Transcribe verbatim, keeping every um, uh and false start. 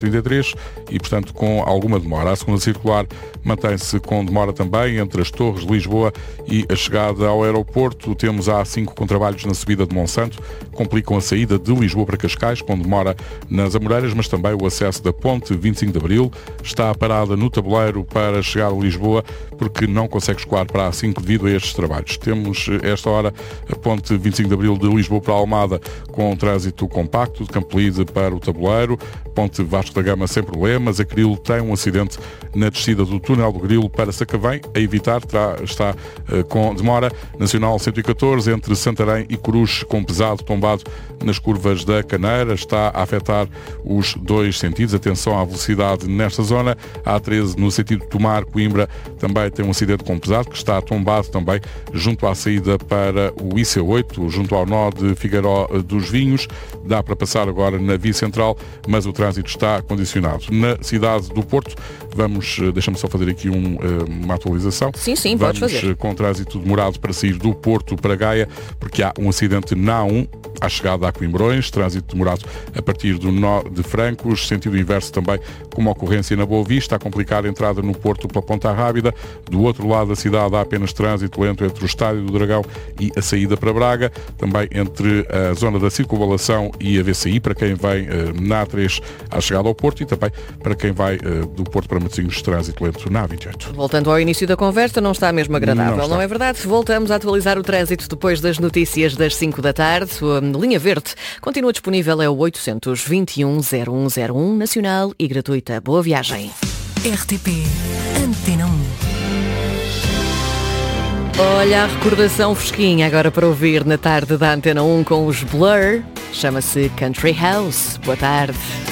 trinta e três e, portanto, com alguma demora. A segunda circular mantém-se com demora também entre as Torres de Lisboa e a chegada ao aeroporto. Temos a A cinco com trabalhos na subida de Monsanto, complicam a saída de Lisboa para Cascais, com demora nas Amoreiras, mas também o acesso da Ponte vinte e cinco de Abril. Está parada no tabuleiro para chegar a Lisboa, porque não consegue escoar para a A cinco devido a estes trabalhos. Temos, esta hora, a Ponte vinte e cinco de Abril de Lisboa para Almada, com trânsito compacto, de Campolide para o tabuleiro. Ponte Vasco da Gama sem problemas. A Grilo tem um acidente na descida do túnel do Grilo para Sacavém, a evitar, está uh, com demora. Nacional cento e catorze entre Santarém e Coruche, com pesado tombado nas curvas da Caneira, está a afetar os dois sentidos. Atenção à velocidade nesta zona. A A treze no sentido de Tomar, Coimbra, também tem um acidente com pesado, que está tombado também junto à saída para o I C oito, junto ao nó de Figueiró dos Vinhos. Dá para passar agora na via central, mas o trânsito está condicionado. Na cidade do Porto, vamos, deixa-me só fazer aqui um, uma atualização. Sim, sim, vamos podes fazer. Com trânsito demorado para sair do Porto para Gaia, porque há um acidente na A um, à chegada a Coimbrões, trânsito demorado a partir do nó de Francos, sentido inverso também, com uma ocorrência na Boa Vista, a complicar a entrada no Porto pela Ponta Rábida. Do outro lado da cidade há apenas trânsito lento entre o Estádio do Dragão e a saída para Braga, também entre a zona da Circunvalação e a V C I, para quem vem na A três à chegada ao Porto, e também para quem vai do Porto para Matosinhos, trânsito lento na A vinte e oito. Voltando ao início da conversa, não está mesmo agradável, não, não é verdade? Voltamos a atualizar o trânsito depois das notícias das cinco da tarde. A linha verde continua disponível, é o oitocentos vinte e um zero um zero um, nacional e gratuita. Boa viagem. R T P Antena um. Olha a recordação fresquinha agora para ouvir na tarde da Antena um com os Blur. Chama-se Country House. Boa tarde.